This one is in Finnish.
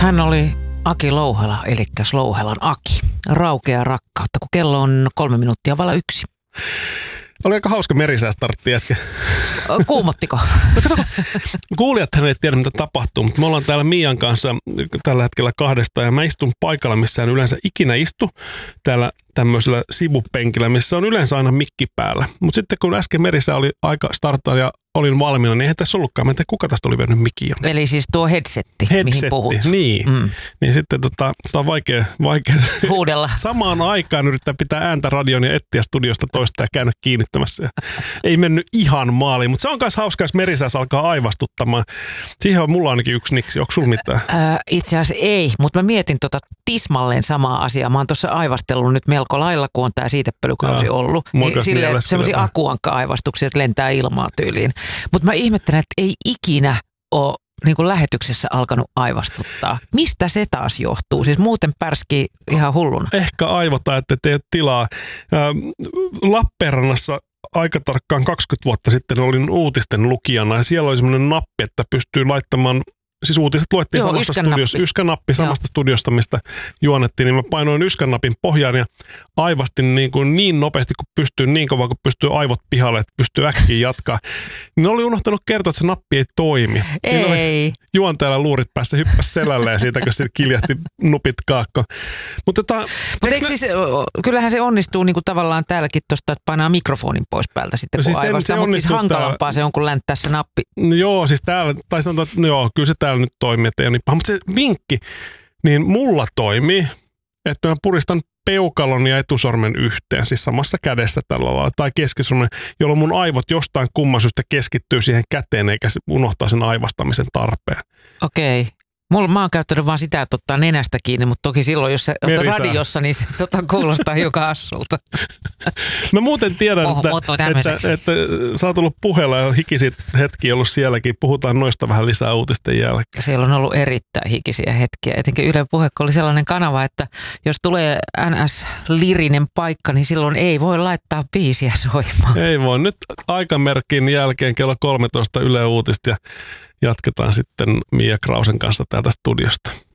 Hän oli Aki Louhela, eli Louhelan Aki. Raukea rakkautta, kun kello on 3 minuuttia vailla 1. Oli aika hauska merisäästartti äsken. Kuumottiko? Kuulijathan ei tiedä, mitä tapahtuu, mutta me ollaan täällä Mian kanssa tällä hetkellä 2 ja mä istun paikalla, missä en yleensä ikinä istu, täällä tämmöisellä sivupenkillä, missä on yleensä aina mikki päällä. Mutta sitten kun äsken merisää oli aika starttaa ja olin valmiina, niin eihän tässä ollutkaan. Mä en tiedä, kuka tästä oli vienyt mikin. Eli siis tuo headsetti, mihin puhut. Niin. Niin sitten sitä on vaikea huudella. Samaan aikaan yrittää pitää ääntä radion ja etsiä studiosta toista ja käydä kiinnittämässä. Ei mennyt ihan maaliin, mutta se on myös hauskaa, jos merisääs alkaa aivastuttamaan. Siihen on mulla ainakin yksi niksi. Onko sulla mitään? Itse asiassa ei, mutta mä mietin tismalleen samaa asiaa. Mä oon tuossa aivastellut nyt melko lailla, kun on tää siitepölykausi ollut. Niin silleen semmoisia akuankka-aivastuksia, että lentää ilmaa tyyliin. Mutta mä ihmettelen, että ei ikinä ole niin kuin lähetyksessä alkanut aivastuttaa. Mistä se taas johtuu? Siis muuten pärskii ihan hulluna. Ehkä aivota, että ei ole tilaa. Lappeenrannassa aika tarkkaan 20 vuotta sitten olin uutisten lukijana ja siellä oli semmoinen nappi, että pystyy laittamaan. Siis uutiset luettiin samasta studiosta, yskänappi samasta studiosta, mistä juonettiin, niin mä painoin yskänapin pohjaan ja aivastin niin nopeasti kuin pystyy, niin kovaa kuin pystyy aivot pihalle, että pystyy äkkiä jatkaa. Niin oli unohtanut kertoa, että se nappi ei toimi. Siinä oli juontajalla luurit päässä, hyppäsi selälle ja siitä, kun se kiljahti nupit kaakko. Mutta siis, kyllähän se onnistuu niin kuin tavallaan täälläkin tuosta, että painaa mikrofonin pois päältä sitten, kun siis aivastaa, mutta siis hankalampaa se on, kun länttää se nappi. Joo, siis täällä, tai sanotaan, että joo, kyllä se täällä nyt toimii, että ei ole niin paha. Mutta se vinkki, niin mulla toimii, että mä puristan peukalon ja etusormen yhteen, siis samassa kädessä tällä lailla, tai keskisormen, jolloin mun aivot jostain kumman syystä keskittyy siihen käteen, eikä se unohtaa sen aivastamisen tarpeen. Okei. Mä oon käyttänyt vaan sitä, että ottaa nenästä kiinni, mutta toki silloin, jos se ottaa radiossa, niin se kuulostaa hiukan hassulta. Mä muuten tiedän, että sä oot ollut puheella ja hikisiä hetkiä ollut sielläkin. Puhutaan noista vähän lisää uutisten jälkeen. Siellä on ollut erittäin hikisiä hetkiä. Etenkin Yle Puhe, kun oli sellainen kanava, että jos tulee NS-lirinen paikka, niin silloin ei voi laittaa biisiä soimaan. Ei voi. Nyt aikamerkin jälkeen kello 13 Yle Uutista ja jatketaan sitten Mia Krausen kanssa täältä studiosta.